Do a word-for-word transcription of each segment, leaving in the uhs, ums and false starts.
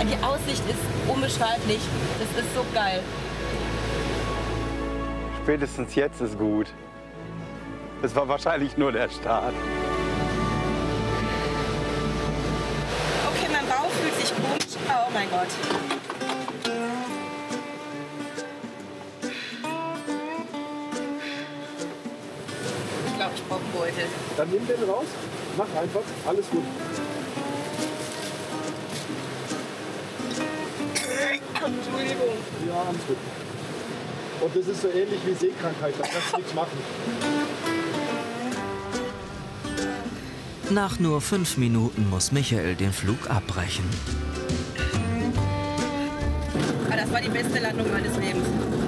Die Aussicht ist unbeschreiblich. Das ist so geil. Spätestens jetzt ist gut. Es war wahrscheinlich nur der Start. Okay, mein Bauch fühlt sich komisch. Oh mein Gott. Ich glaube, ich brauche einen Beutel. Dann nimm den raus. Mach einfach. Alles gut. Entschuldigung. Ja, alles gut. Und das ist so ähnlich wie Seekrankheit. Da kannst du nichts machen. Nach nur fünf Minuten muss Michael den Flug abbrechen. Aber das war die beste Landung meines Lebens.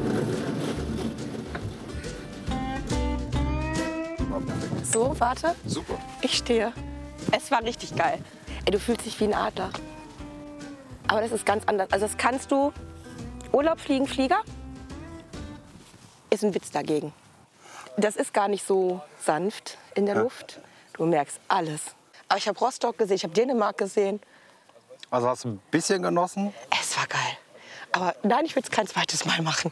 So, warte. Super. Ich stehe. Es war richtig geil. Ey, du fühlst dich wie ein Adler. Aber das ist ganz anders. Also das kannst du... Urlaub fliegen, Flieger ist ein Witz dagegen. Das ist gar nicht so sanft in der Ja. Luft. Du merkst alles. Aber ich habe Rostock gesehen, ich habe Dänemark gesehen. Also hast du ein bisschen genossen? Es war geil. Aber nein, ich will es kein zweites Mal machen.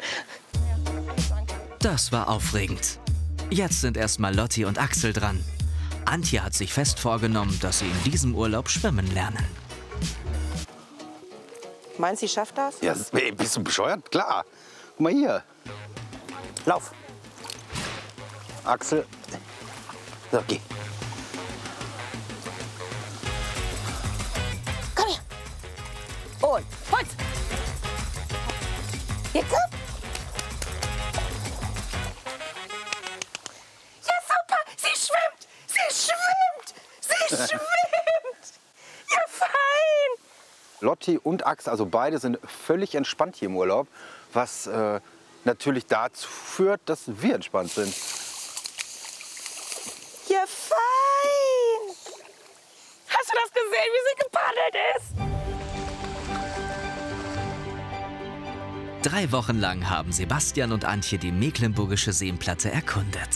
Das war aufregend. Jetzt sind erstmal Lotti und Axel dran. Antje hat sich fest vorgenommen, dass sie in diesem Urlaub schwimmen lernen. Meinst du, sie schafft das? Ja, ey, bist du bescheuert? Klar. Guck mal hier. Lauf. Axel. So, geh. Komm her. Und Holz. Jetzt ab. Ja, super. Sie schwimmt. Sie schwimmt. Sie schwimmt. Ja, fein. Lotti und Axel, also beide sind völlig entspannt hier im Urlaub, was äh, natürlich dazu führt, dass wir entspannt sind. Ja, fein. Hast du das gesehen, wie sie gepaddelt ist? Drei Wochen lang haben Sebastian und Antje die Mecklenburgische Seenplatte erkundet.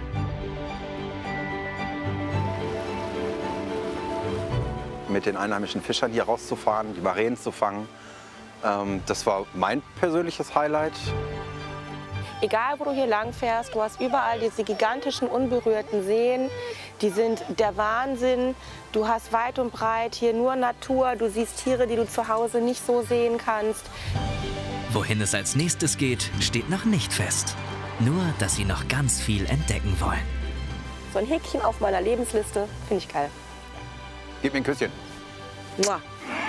Mit den einheimischen Fischern hier rauszufahren, die Maränen zu fangen, ähm, das war mein persönliches Highlight. Egal, wo du hier lang fährst, du hast überall diese gigantischen, unberührten Seen. Die sind der Wahnsinn. Du hast weit und breit hier nur Natur. Du siehst Tiere, die du zu Hause nicht so sehen kannst. Wohin es als nächstes geht, steht noch nicht fest. Nur, dass sie noch ganz viel entdecken wollen. So ein Häkchen auf meiner Lebensliste, finde ich geil. Gib mir ein Küsschen. Mua.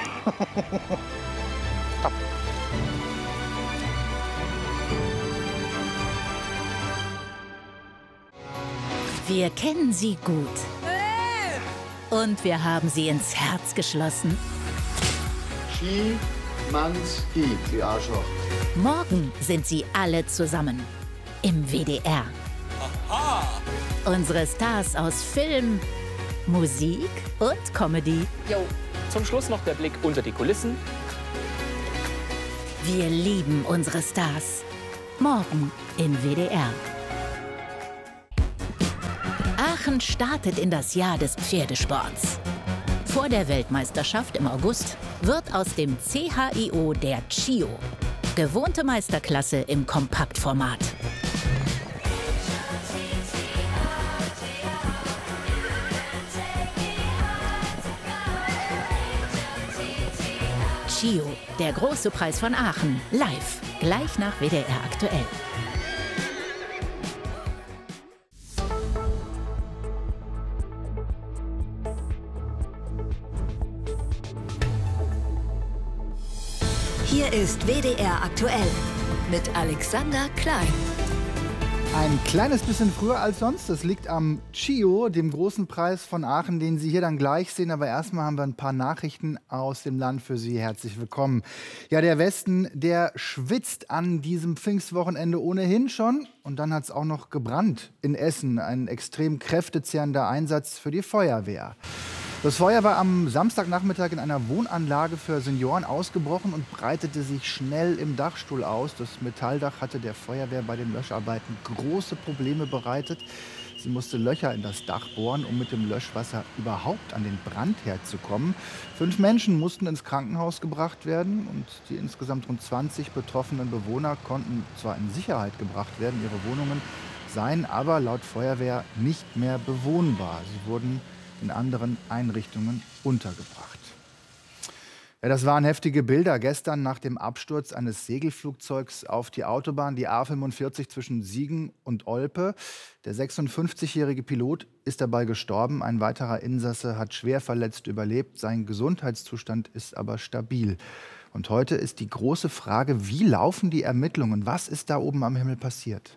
Wir kennen sie gut. Und wir haben sie ins Herz geschlossen. Schimanski, die Arschloch. Morgen sind sie alle zusammen. Im W D R. Aha. Unsere Stars aus Film, Musik und Comedy. Jo. Zum Schluss noch der Blick unter die Kulissen. Wir lieben unsere Stars. Morgen im W D R. Aachen startet in das Jahr des Pferdesports. Vor der Weltmeisterschaft im August wird aus dem C H I O der Chio. Gewohnte Meisterklasse im Kompaktformat. Chio, der große Preis von Aachen, live, gleich nach W D R aktuell. Hier ist W D R aktuell mit Alexander Klein. Ein kleines bisschen früher als sonst. Das liegt am Chio, dem großen Preis von Aachen, den Sie hier dann gleich sehen. Aber erstmal haben wir ein paar Nachrichten aus dem Land für Sie. Herzlich willkommen. Ja, der Westen, der schwitzt an diesem Pfingstwochenende ohnehin schon. Und dann hat es auch noch gebrannt in Essen. Ein extrem kräftezehrender Einsatz für die Feuerwehr. Das Feuer war am Samstagnachmittag in einer Wohnanlage für Senioren ausgebrochen und breitete sich schnell im Dachstuhl aus. Das Metalldach hatte der Feuerwehr bei den Löscharbeiten große Probleme bereitet. Sie musste Löcher in das Dach bohren, um mit dem Löschwasser überhaupt an den Brandherd zu kommen. Fünf Menschen mussten ins Krankenhaus gebracht werden und die insgesamt rund zwanzig betroffenen Bewohner konnten zwar in Sicherheit gebracht werden, ihre Wohnungen seien aber laut Feuerwehr nicht mehr bewohnbar. Sie wurden in anderen Einrichtungen untergebracht. Ja, das waren heftige Bilder gestern nach dem Absturz eines Segelflugzeugs auf die Autobahn, die A fünfundvierzig zwischen Siegen und Olpe. Der sechsundfünfzigjährige Pilot ist dabei gestorben. Ein weiterer Insasse hat schwer verletzt überlebt. Sein Gesundheitszustand ist aber stabil. Und heute ist die große Frage, wie laufen die Ermittlungen? Was ist da oben am Himmel passiert?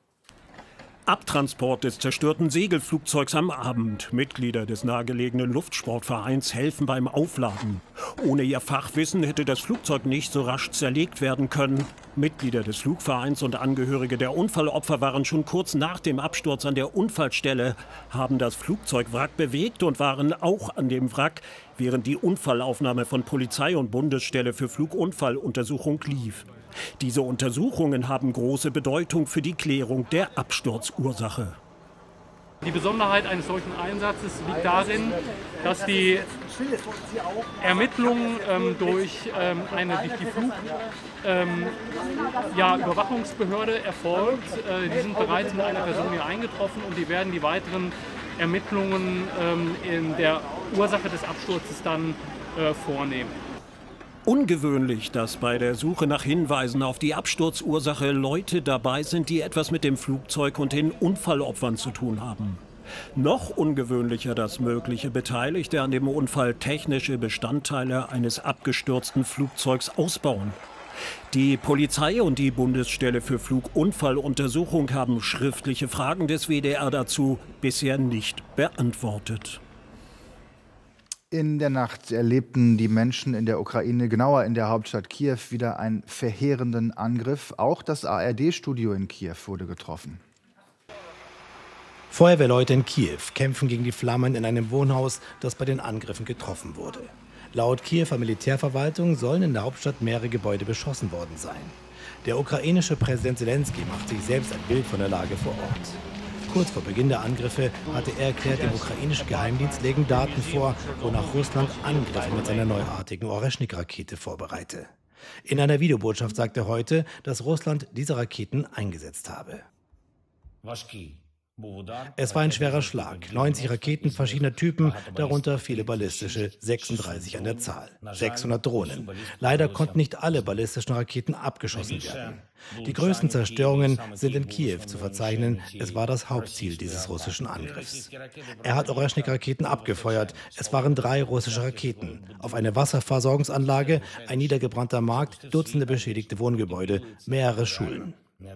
Abtransport des zerstörten Segelflugzeugs am Abend. Mitglieder des nahegelegenen Luftsportvereins helfen beim Aufladen. Ohne ihr Fachwissen hätte das Flugzeug nicht so rasch zerlegt werden können. Mitglieder des Flugvereins und Angehörige der Unfallopfer waren schon kurz nach dem Absturz an der Unfallstelle, haben das Flugzeugwrack bewegt und waren auch an dem Wrack, während die Unfallaufnahme von Polizei und Bundesstelle für Flugunfalluntersuchung lief. Diese Untersuchungen haben große Bedeutung für die Klärung der Absturzursache. Die Besonderheit eines solchen Einsatzes liegt darin, dass die Ermittlungen ähm, durch, ähm, eine, durch die Flug, ähm, ja, Überwachungsbehörde erfolgt. Äh, die sind bereits mit einer Person hier eingetroffen und die werden die weiteren Ermittlungen ähm, in der Ursache des Absturzes dann äh, vornehmen. Ungewöhnlich, dass bei der Suche nach Hinweisen auf die Absturzursache Leute dabei sind, die etwas mit dem Flugzeug und den Unfallopfern zu tun haben. Noch ungewöhnlicher, dass mögliche Beteiligte an dem Unfall technische Bestandteile eines abgestürzten Flugzeugs ausbauen. Die Polizei und die Bundesstelle für Flugunfalluntersuchung haben schriftliche Fragen des W D R dazu bisher nicht beantwortet. In der Nacht erlebten die Menschen in der Ukraine, genauer in der Hauptstadt Kiew, wieder einen verheerenden Angriff. Auch das A R D-Studio in Kiew wurde getroffen. Feuerwehrleute in Kiew kämpfen gegen die Flammen in einem Wohnhaus, das bei den Angriffen getroffen wurde. Laut Kiewer Militärverwaltung sollen in der Hauptstadt mehrere Gebäude beschossen worden sein. Der ukrainische Präsident Selenskyj macht sich selbst ein Bild von der Lage vor Ort. Kurz vor Beginn der Angriffe hatte er erklärt, dem ukrainischen Geheimdienst legen Daten vor, wonach Russland Angriffe mit seiner neuartigen Oreschnik-Rakete vorbereite. In einer Videobotschaft sagt er heute, dass Russland diese Raketen eingesetzt habe. Es war ein schwerer Schlag. neunzig Raketen verschiedener Typen, darunter viele ballistische, sechsunddreißig an der Zahl. sechshundert Drohnen. Leider konnten nicht alle ballistischen Raketen abgeschossen werden. Die größten Zerstörungen sind in Kiew zu verzeichnen. Es war das Hauptziel dieses russischen Angriffs. Er hat Oreschnik-Raketen abgefeuert. Es waren drei russische Raketen. Auf eine Wasserversorgungsanlage, ein niedergebrannter Markt, Dutzende beschädigte Wohngebäude, mehrere Schulen.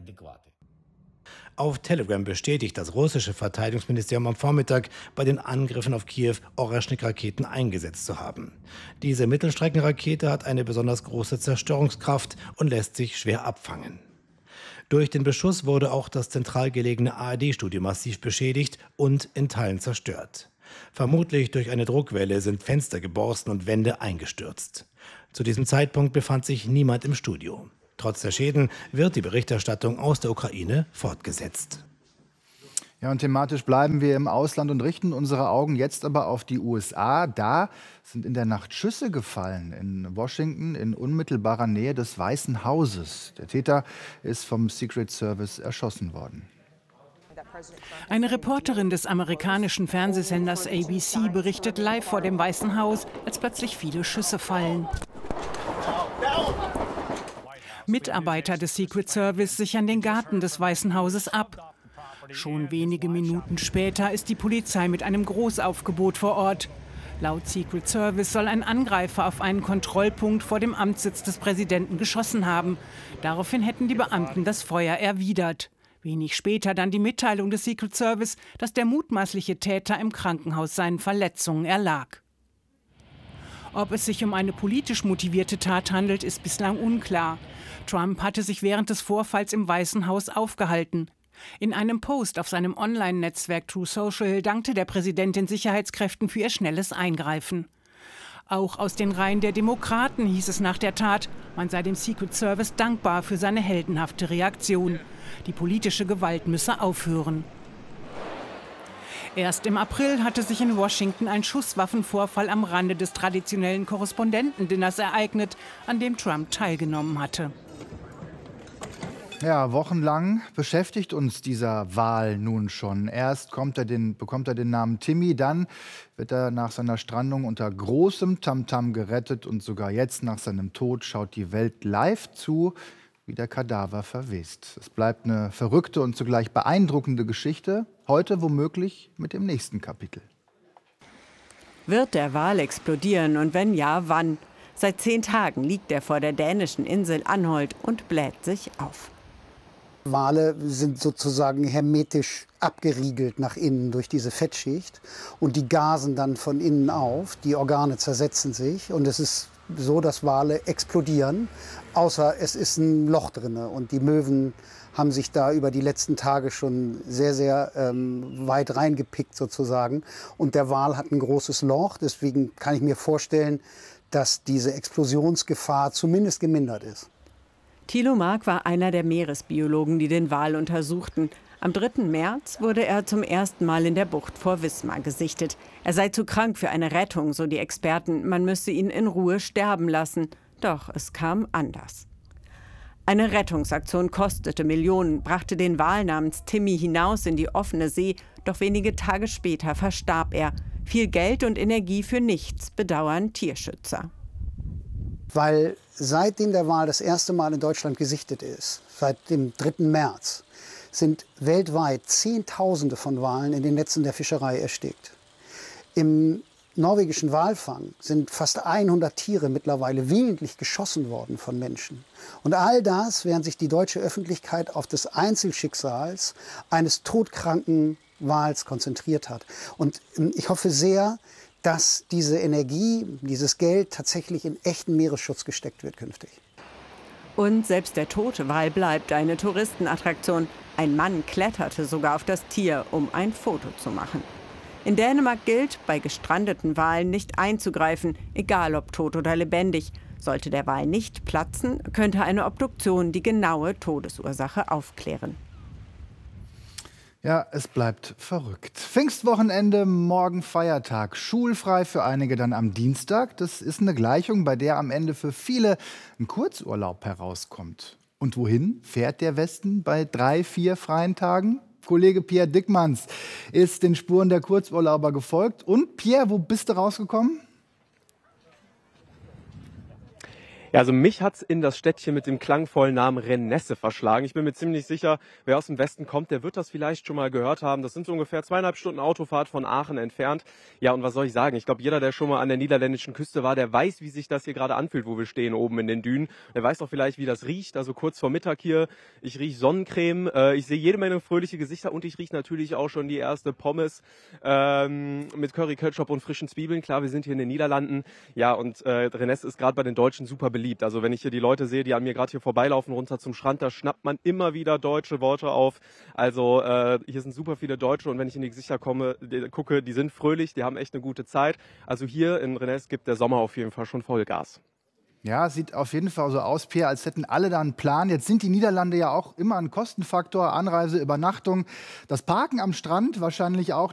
Auf Telegram bestätigt das russische Verteidigungsministerium am Vormittag, bei den Angriffen auf Kiew Oreschnik-Raketen eingesetzt zu haben. Diese Mittelstreckenrakete hat eine besonders große Zerstörungskraft und lässt sich schwer abfangen. Durch den Beschuss wurde auch das zentral gelegene A R D-Studio massiv beschädigt und in Teilen zerstört. Vermutlich durch eine Druckwelle sind Fenster geborsten und Wände eingestürzt. Zu diesem Zeitpunkt befand sich niemand im Studio. Trotz der Schäden wird die Berichterstattung aus der Ukraine fortgesetzt. Ja, und thematisch bleiben wir im Ausland und richten unsere Augen jetzt aber auf die U S A. Da sind in der Nacht Schüsse gefallen in Washington in unmittelbarer Nähe des Weißen Hauses. Der Täter ist vom Secret Service erschossen worden. Eine Reporterin des amerikanischen Fernsehsenders A B C berichtet live vor dem Weißen Haus, als plötzlich viele Schüsse fallen. Mitarbeiter des Secret Service sichern den Garten des Weißen Hauses ab. Schon wenige Minuten später ist die Polizei mit einem Großaufgebot vor Ort. Laut Secret Service soll ein Angreifer auf einen Kontrollpunkt vor dem Amtssitz des Präsidenten geschossen haben. Daraufhin hätten die Beamten das Feuer erwidert. Wenig später dann die Mitteilung des Secret Service, dass der mutmaßliche Täter im Krankenhaus seinen Verletzungen erlag. Ob es sich um eine politisch motivierte Tat handelt, ist bislang unklar. Trump hatte sich während des Vorfalls im Weißen Haus aufgehalten. In einem Post auf seinem Online-Netzwerk True Social dankte der Präsident den Sicherheitskräften für ihr schnelles Eingreifen. Auch aus den Reihen der Demokraten hieß es nach der Tat, man sei dem Secret Service dankbar für seine heldenhafte Reaktion. Die politische Gewalt müsse aufhören. Erst im April hatte sich in Washington ein Schusswaffenvorfall am Rande des traditionellen Korrespondentendinners ereignet, an dem Trump teilgenommen hatte. Ja, wochenlang beschäftigt uns dieser Wal nun schon. Erst kommt er den, bekommt er den Namen Timmy, dann wird er nach seiner Strandung unter großem Tamtam gerettet und sogar jetzt nach seinem Tod schaut die Welt live zu, wie der Kadaver verwest. Es bleibt eine verrückte und zugleich beeindruckende Geschichte, heute womöglich mit dem nächsten Kapitel. Wird der Wal explodieren und wenn ja, wann? Seit zehn Tagen liegt er vor der dänischen Insel Anholt und bläht sich auf. Wale sind sozusagen hermetisch abgeriegelt nach innen durch diese Fettschicht und die gasen dann von innen auf, die Organe zersetzen sich und es ist so, dass Wale explodieren, außer es ist ein Loch drin und die Möwen haben sich da über die letzten Tage schon sehr, sehr ähm, weit reingepickt sozusagen und der Wal hat ein großes Loch, deswegen kann ich mir vorstellen, dass diese Explosionsgefahr zumindest gemindert ist. Thilo Mark war einer der Meeresbiologen, die den Wal untersuchten. Am dritten März wurde er zum ersten Mal in der Bucht vor Wismar gesichtet. Er sei zu krank für eine Rettung, so die Experten. Man müsse ihn in Ruhe sterben lassen. Doch es kam anders. Eine Rettungsaktion kostete Millionen, brachte den Wal namens Timmy hinaus in die offene See. Doch wenige Tage später verstarb er. Viel Geld und Energie für nichts, bedauern Tierschützer. Weil seitdem der Wal das erste Mal in Deutschland gesichtet ist, seit dem dritten März, sind weltweit Zehntausende von Walen in den Netzen der Fischerei erstickt. Im norwegischen Walfang sind fast hundert Tiere mittlerweile willentlich geschossen worden von Menschen. Und all das, während sich die deutsche Öffentlichkeit auf das Einzelschicksals eines todkranken Wals konzentriert hat. Und ich hoffe sehr, dass diese Energie, dieses Geld tatsächlich in echten Meeresschutz gesteckt wird künftig. Und selbst der tote Wal bleibt eine Touristenattraktion. Ein Mann kletterte sogar auf das Tier, um ein Foto zu machen. In Dänemark gilt, bei gestrandeten Walen nicht einzugreifen, egal ob tot oder lebendig. Sollte der Wal nicht platzen, könnte eine Obduktion die genaue Todesursache aufklären. Ja, es bleibt verrückt. Pfingstwochenende, morgen Feiertag. Schulfrei für einige dann am Dienstag. Das ist eine Gleichung, bei der am Ende für viele ein Kurzurlaub herauskommt. Und wohin fährt der Westen bei drei, vier freien Tagen? Kollege Pierre Dickmanns ist den Spuren der Kurzurlauber gefolgt. Und Pierre, wo bist du rausgekommen? Ja, also mich hat's in das Städtchen mit dem klangvollen Namen Renesse verschlagen. Ich bin mir ziemlich sicher, wer aus dem Westen kommt, der wird das vielleicht schon mal gehört haben. Das sind so ungefähr zweieinhalb Stunden Autofahrt von Aachen entfernt. Ja, und was soll ich sagen? Ich glaube, jeder, der schon mal an der niederländischen Küste war, der weiß, wie sich das hier gerade anfühlt, wo wir stehen, oben in den Dünen. Der weiß auch vielleicht, wie das riecht. Also kurz vor Mittag hier. Ich rieche Sonnencreme, äh, ich sehe jede Menge fröhliche Gesichter und ich rieche natürlich auch schon die erste Pommes ähm, mit Curry, Ketchup und frischen Zwiebeln. Klar, wir sind hier in den Niederlanden. Ja, und äh, Renesse ist gerade bei den Deutschen super beliebt. Also wenn ich hier die Leute sehe, die an mir gerade hier vorbeilaufen, runter zum Strand, da schnappt man immer wieder deutsche Worte auf. Also äh, hier sind super viele Deutsche und wenn ich in die Gesichter komme, die, gucke, die sind fröhlich, die haben echt eine gute Zeit. Also hier in Renesse gibt der Sommer auf jeden Fall schon Vollgas. Ja, sieht auf jeden Fall so aus, Pierre, als hätten alle da einen Plan. Jetzt sind die Niederlande ja auch immer ein Kostenfaktor, Anreise, Übernachtung. Das Parken am Strand wahrscheinlich auch.